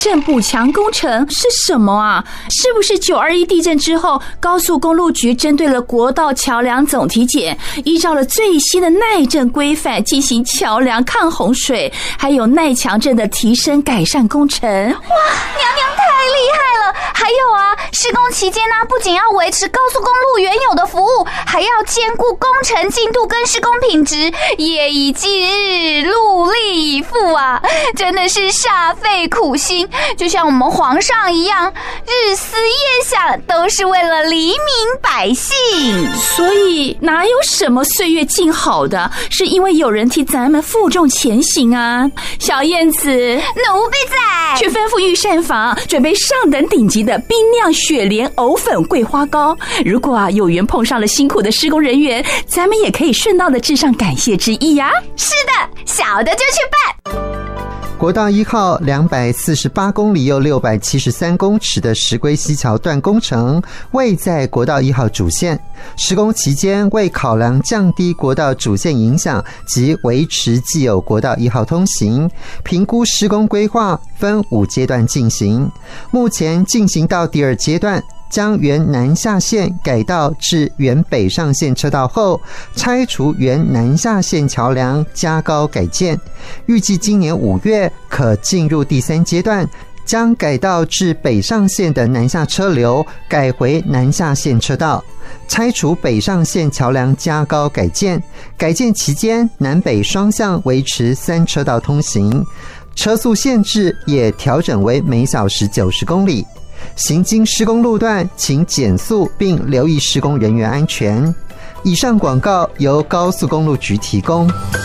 震补强工程是什么啊？是不是921地震之后，高速公路局针对了国道桥梁总体检，依照了最新的耐震规范进行桥梁抗洪水，还有耐强震的提升改善工程？哇，娘娘太厉害了！还有啊，施工期间呢，不仅要维持高速公路原有的服务，还要兼顾工程进度跟施工品质，夜以继日，戮力以赴啊！真的是煞费苦心。就像我们皇上一样，日思夜想，都是为了黎民百姓。 所以哪有什么岁月静好的，是因为有人替咱们负重前行啊！小燕子， 奴婢在， 去吩咐御膳房准备上等顶级的冰酿雪莲藕粉桂花糕。如果有缘碰上了辛苦的施工人员，咱们也可以顺道的致上感谢之意呀。 是的，小的就去办。 国道1号248公里又673公尺的石龟溪桥段工程位在国道1号主线，施工期间为考量降低国道主线影响及维持既有国道1号通行，评估施工规划分5阶段进行，目前进行到第2阶段，将原南下线改道至原北上线车道后，拆除原南下线桥梁加高改建，预计今年5月可进入第3阶段，将改道至北上线的南下车流改回南下线车道，拆除北上线桥梁加高改建，改建期间南北双向维持3车道通行，车速限制也调整为每小时90公里。行经施工路段请减速并留意施工人员安全。以上广告由高速公路局提供。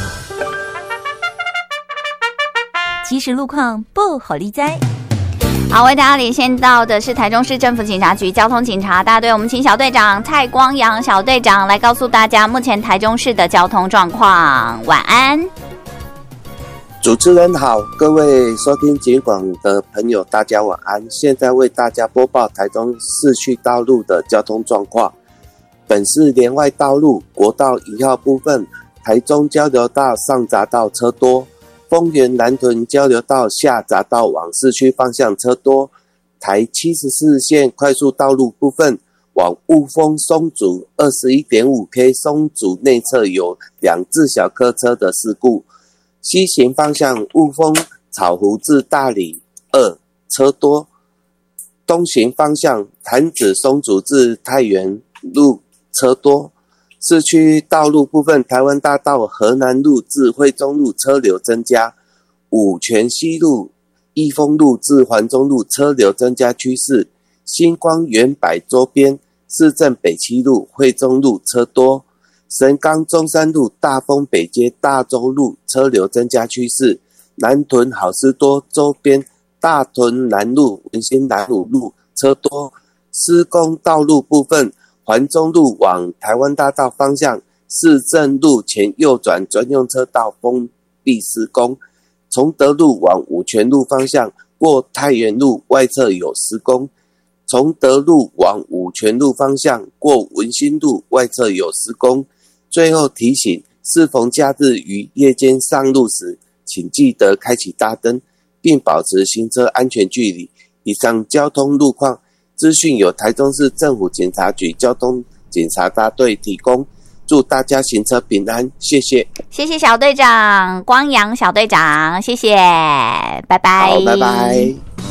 即时路况不好理灾。 好，为大家连线到的是台中市政府警察局交通警察大队，我们请小队长蔡光阳小队长来告诉大家目前台中市的交通状况。晚安。 主持人好，各位收听警广的朋友大家晚安。现在为大家播报台中市区道路的交通状况。本市连外道路国道1号部分，台中交流道上匝道车多，丰原南屯交流道下匝道往市区方向车多。台74线快速道路部分，往雾峰松竹 21.5K 松竹内侧有2至小客车的事故。西行方向雾峰草湖至大里2车多，东行方向潭子松竹至太原路车多。市区道路部分，台湾大道河南路至惠中路车流增加，五权西路益丰路至环中路车流增加趋势，星光园百周边市政北七路惠中路车多，神冈中山路大丰北街大洲路车流增加趋势，南屯好事多周边大屯南路文心南路车多。施工道路部分，环中路往台湾大道方向市政路前右转专用车道封闭施工，崇德路往五权路方向过太原路外侧有施工，崇德路往五权路方向过文心路外侧有施工。最后提醒，适逢假日于夜间上路时，请记得开启大灯，并保持行车安全距离。以上交通路况资讯由台中市政府警察局交通警察大队提供，祝大家行车平安，谢谢。 谢谢小队长光阳小队长，谢谢，拜拜。 好，拜拜。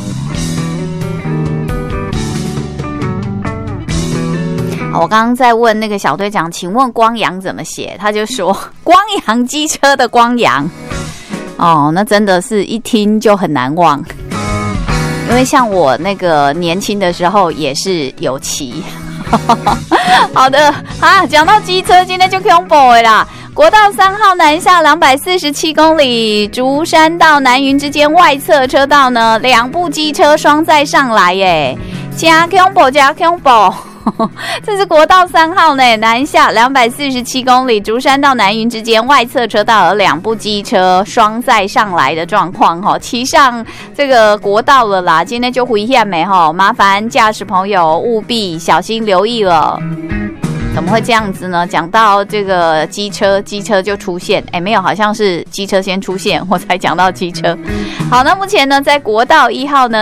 我刚刚在问那个小队长，请问光阳怎么写？他就说光阳机车的光阳。哦，那真的是一听就很难忘，因为像我那个年轻的时候也是有骑。好的啊，讲到机车，今天就恐怖的啦。国道3号南下247公里，竹山到南云之间外侧车道呢，2部机车双载上来耶，加恐怖加恐怖。这是国道3号呢，南下247公里，竹山到南云之间外侧车道有2部机车双载上来的状况哈，骑上这个国道了啦，今天就危险没哈，麻烦驾驶朋友务必小心留意了。怎么会这样子呢？讲到这个机车就出现，没有，好像是机车先出现，我才讲到机车。好，那目前呢，在国道1号呢。